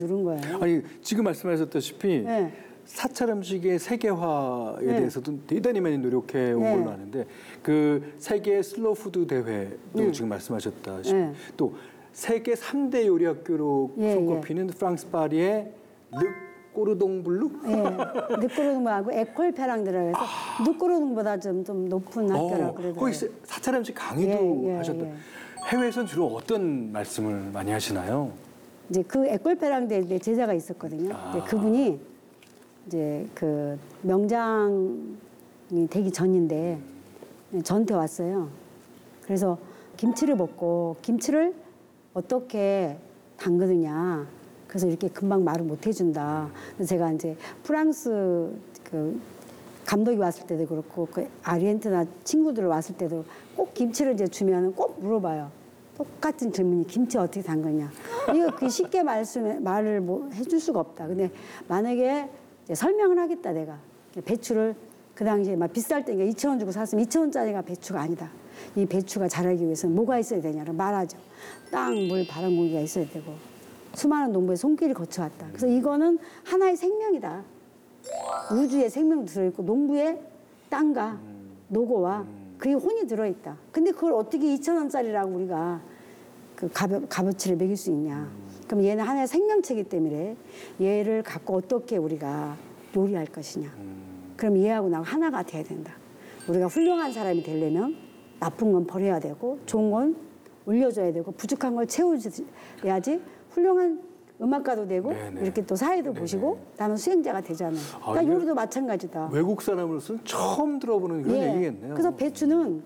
누른 거예요. 아니 지금 말씀하셨다시피 네. 사찰 음식의 세계화에 대해서도 대단히 많이 노력해 온 네. 걸로 아는데 그 세계 슬로우 푸드 대회도 지금 말씀하셨다시피 또 세계 3대 요리 학교로 손꼽히는 프랑스 파리의 르 꼬르동 블루? 네. 늑꼬르동하고 에콜 페랑드라고 해서 늑꼬르동보다 좀 높은 학교라고 그러더라고요. 거기 사찰 음식 강의도 하셨다. 해외에선 주로 어떤 말씀을 많이 하시나요? 이제 그 에콜 페랑드에 내 제자가 있었거든요. 근데 그분이 이제 그 명장이 되기 전인데 저한테 왔어요. 그래서 김치를 먹고 김치를 어떻게 담그느냐. 그래서 이렇게 금방 말을 못 해준다. 그래서 제가 이제 프랑스 그 감독이 왔을 때도 그렇고 그 아르헨티나 친구들 왔을 때도 꼭 김치를 이제 주면은 꼭 물어봐요. 똑같은 질문이 김치 어떻게 담그냐. 이거 그 쉽게 말을 뭐 해줄 수가 없다. 근데 만약에 이제 설명을 하겠다 내가 배추를 그 당시에 막 비쌀 때니까 2,000원 주고 샀으면 2,000원짜리가 배추가 아니다. 이 배추가 자라기 위해서는 뭐가 있어야 되냐를 말하죠. 땅, 물, 바람, 공기가 있어야 되고 수많은 농부의 손길을 거쳐왔다. 그래서 이거는 하나의 생명이다. 우주의 생명도 들어있고 농부의 땅과 노고와 그의 혼이 들어있다. 근데 그걸 어떻게 2,000원짜리라고 우리가 그 값어치를 매길 수 있냐. 그럼 얘는 하나의 생명체이기 때문에 얘를 갖고 어떻게 우리가 요리할 것이냐. 그럼 얘하고 나하고 하나가 돼야 된다. 우리가 훌륭한 사람이 되려면 나쁜 건 버려야 되고 좋은 건 올려줘야 되고 부족한 걸 채워야지 훌륭한 음악가도 되고 이렇게 또 사회도 보시고 나는 수행자가 되잖아요. 그러니까 요리도 마찬가지다. 외국 사람으로서는 처음 들어보는 그런 얘기겠네요. 그래서 배추는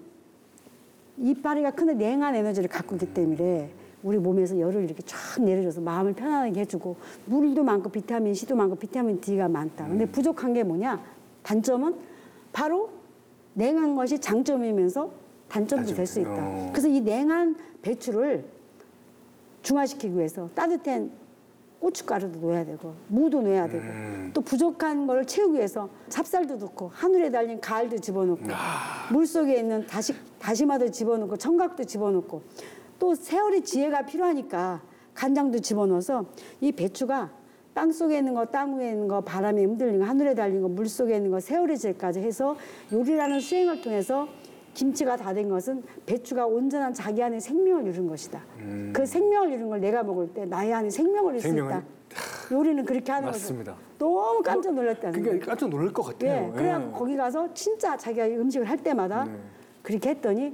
이파리가 큰데 냉한 에너지를 갖고 있기 때문에 우리 몸에서 열을 이렇게 쫙 내려줘서 마음을 편안하게 해주고 물도 많고 비타민 C도 많고 비타민 D가 많다. 근데 부족한 게 뭐냐? 단점은 바로 냉한 것이 장점이면서 단점도 될 수 있다. 그래서 이 냉한 배추를 중화시키기 위해서 따뜻한 고춧가루도 넣어야 되고 무도 넣어야 되고 또 부족한 걸 채우기 위해서 찹쌀도 넣고 하늘에 달린 가을도 집어넣고 물속에 있는 다시마도 집어넣고 청각도 집어넣고 또 세월의 지혜가 필요하니까 간장도 집어넣어서 이 배추가 땅 속에 있는 거, 땅 위에 있는 거, 바람에 흔들리는 거, 하늘에 달린 거, 물 속에 있는 거, 세월의 지혜까지 해서 요리라는 수행을 통해서 김치가 다 된 것은 배추가 온전한 자기 안에 생명을 이룬 것이다. 그 생명을 이룬 걸 내가 먹을 때 나의 안에 생명을 이룰 수 있다. 요리는 그렇게 하는 거죠. 맞습니다. 너무 깜짝 놀랐다는 거예요. 그러니까 깜짝 놀랄 것 같아요. 그래서 거기 가서 진짜 자기가 음식을 할 때마다 그렇게 했더니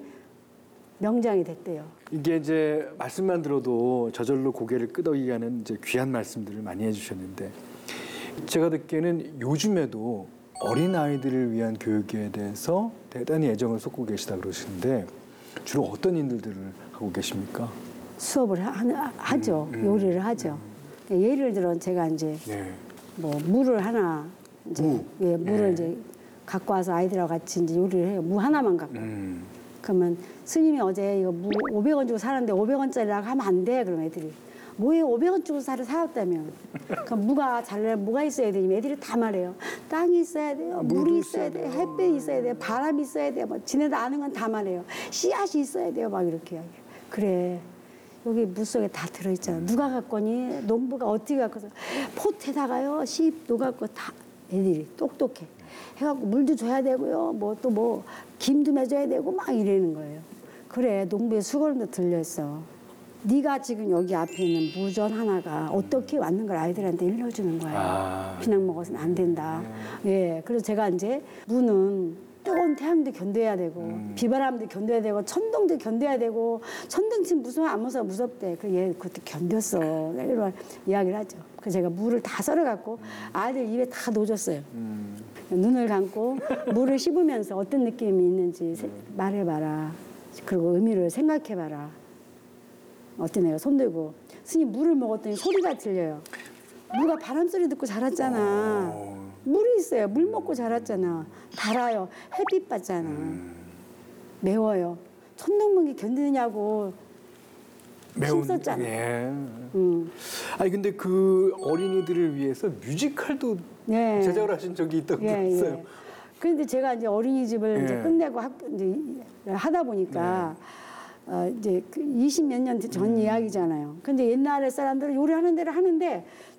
명장이 됐대요. 이게 이제 말씀만 들어도 저절로 고개를 끄덕이게 하는 이제 귀한 말씀들을 많이 해주셨는데 제가 듣기에는 요즘에도 어린 아이들을 위한 교육에 대해서 대단히 애정을 쏟고 계시다 그러시는데 주로 어떤 일들을 하고 계십니까? 수업을 하죠. 요리를 하죠. 예를 들어 제가 이제 뭐 물을 하나 이제 물을 이제 갖고 와서 아이들하고 같이 이제 요리를 해요. 무 하나만 갖고. 그러면 스님이 어제 이거 무 500원 주고 사는데 500원짜리라고 하면 안 돼. 그럼 애들이 뭐에 500원 주고 사왔다면 그럼 무가 잘려면 뭐가 있어야 되냐면 애들이 다 말해요. 땅이 있어야 돼요. 물이 있어야 돼요. 햇볕이 있어야 돼요. 바람이 있어야 돼요. 뭐 지네들 아는 건 다 말해요. 씨앗이 있어야 돼요. 막 이렇게 이야기해요. 그래. 여기 물속에 다 들어있잖아. 누가 갖고니? 농부가 어떻게 갖고서 폿에다가요. 씨 녹았고 다 애들이 똑똑해. 해갖고 물도 줘야 되고요. 뭐 또 뭐 김도 매줘야 되고 막 이러는 거예요. 그래. 농부의 수고름도 들려있어. 네가 지금 여기 앞에 있는 무전 하나가 어떻게 왔는 걸 아이들한테 일러주는 거예요. 그냥 먹어서는 안 된다. 그래서 제가 이제 무는 뜨거운 태양도 견뎌야 되고 비바람도 견뎌야 되고 천둥도 견뎌야 되고 천둥 치면 안 무서워 무섭대. 얘 그것도 견뎠어. 이런 이야기를 하죠. 그래서 제가 무를 다 썰어갖고 아이들 입에 다 넣어줬어요. 눈을 감고 무를 씹으면서 어떤 느낌이 있는지 말해봐라. 그리고 의미를 생각해봐라. 어떤 애가 손들고 스님 물을 먹었더니 소리가 들려요. 무가 바람 소리 듣고 자랐잖아. 물이 있어요. 물 먹고 자랐잖아. 달아요. 햇빛 받잖아. 매워요. 천둥번개 견디느냐고 힘썼잖아. 아니 근데 그 어린이들을 위해서 뮤지컬도 제작을 하신 적이 있다고 들었어요. 그런데 제가 이제 어린이집을 이제 끝내고 이제 하다 보니까. 이제 20몇 년 전 이야기잖아요. 근데 옛날에 사람들은 요리하는 대로 하는데